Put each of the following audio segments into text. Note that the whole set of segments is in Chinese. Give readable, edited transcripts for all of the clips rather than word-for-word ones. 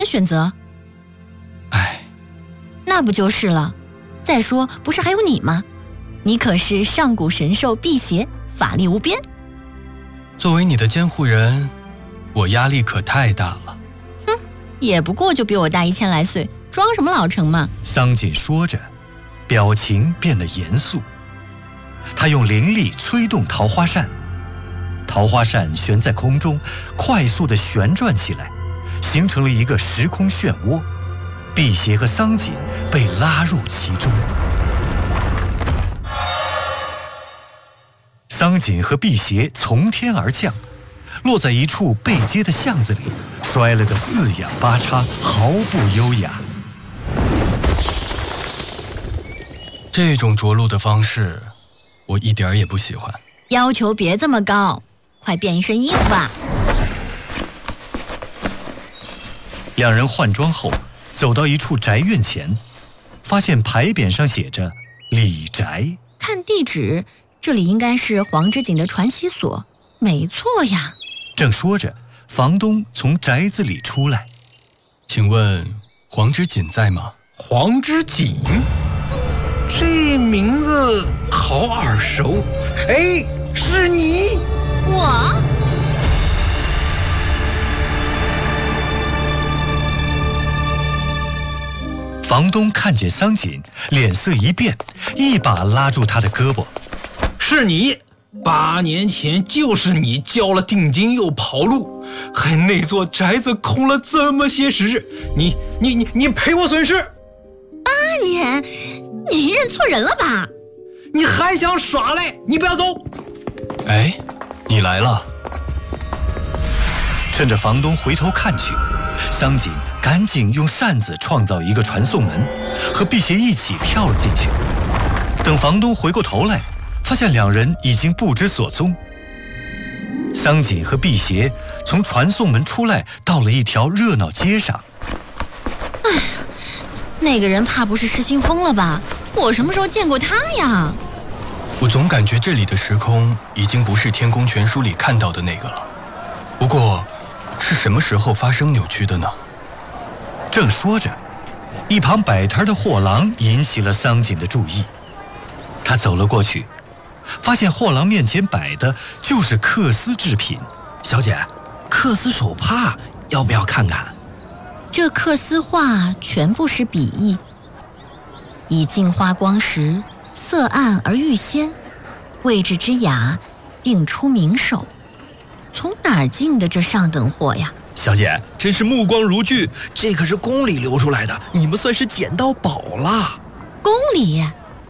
的选择。 唉， 那不就是了？再说，不是还有你吗？你可是上古神兽辟邪，法力无边。 作为你的监护人，我压力可太大了。 哼，也不过就比我大1000来岁，装什么老成嘛？ 桑锦说着，表情变得严肃。他用灵力催动桃花扇，桃花扇悬在空中，快速地旋转起来，形成了一个时空漩涡。辟邪和桑锦被拉入其中。桑锦和辟邪从天而降，落在一处背街的巷子里，摔了个四仰八叉，毫不优雅。 这种着陆的方式，我一点也不喜欢。 要求别这么高，快变一身衣服吧。 两人换装后，走到一处宅院前，发现牌匾上写着“李宅”。 看地址，这里应该是黄之锦的传习所，没错呀。 正说着，房东从宅子里出来。 请问黄之锦在吗？ 黄之锦，这名字好耳熟。哎，是你？ 我？ 房东看见桑锦，脸色一变，一把拉住他的胳膊。 是你，8年前就是你交了定金又跑路，害那座宅子空了这么些时，你赔我损失。 8年？你认错人了吧？ 你还想耍赖？你不要走！ 哎，你来了。 趁着房东回头看去，桑锦赶紧用扇子创造一个传送门，和辟邪一起跳了进去。等房东回过头来，发现两人已经不知所踪。桑锦和辟邪从传送门出来，到了一条热闹街上。 哎呀，那个人怕不是失心疯了吧？我什么时候见过他呀？ 我总感觉这里的时空已经不是《天宫全书》里看到的那个了。不过，是什么时候发生扭曲的呢？ 正说着，一旁摆摊的货郎引起了桑锦的注意。他走了过去，发现货郎面前摆的就是缂丝制品。 小姐，缂丝手帕要不要看看？ 这缂丝画全部是笔意，以镜花光时，色暗而欲鲜，位置之雅，定出名手。从哪儿进的这上等货呀？ 小姐，真是目光如炬，这可是宫里流出来的，你们算是捡到宝了。 宫里？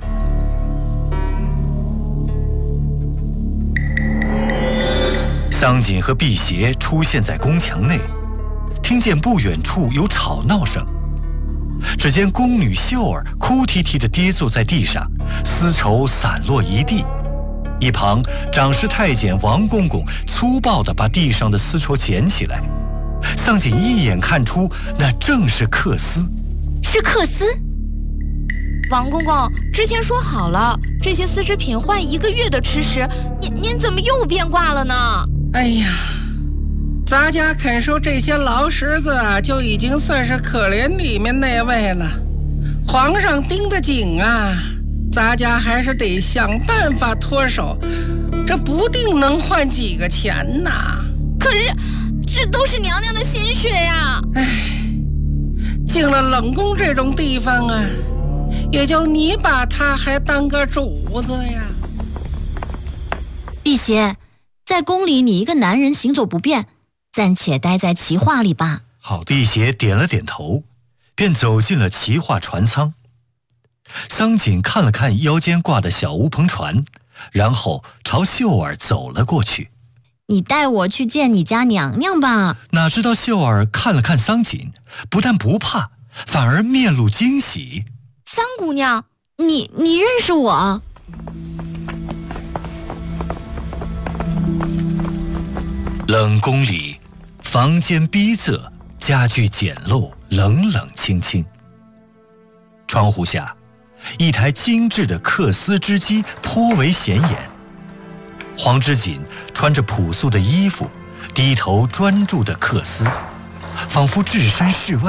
桑锦和辟邪出现在宫墙内，听见不远处有吵闹声。只见宫女秀儿哭啼啼地跌坐在地上，丝绸散落一地。一旁长侍太监王公公粗暴地把地上的丝绸捡起来。桑锦一眼看出那正是缂丝。 是缂丝？ 王公公，之前说好了，这些丝织品换1个月的吃食，您怎么又变卦了呢？ 哎呀，咱家肯收这些劳什子啊，就已经算是可怜里面那位了。皇上盯得紧啊，咱家还是得想办法脱手，这不定能换几个钱呢。 可是这都是娘娘的心血呀！ 哎，进了冷宫这种地方啊，也就你把他还当个主子呀。 辟邪，在宫里你一个男人行走不便，暂且待在旗画里吧。 好，辟邪点了点头，便走进了旗画船舱。桑锦看了看腰间挂的小乌篷船，然后朝秀儿走了过去。 你带我去见你家娘娘吧。 哪知道秀儿看了看桑锦，不但不怕，反而面露惊喜。 桑姑娘， 你认识我？ 冷宫里，房间逼仄，家具简陋，冷冷清清。窗户下，一台精致的缂丝织机颇为显眼。黄之锦穿着朴素的衣服，低头专注的缂丝，仿佛置身事外。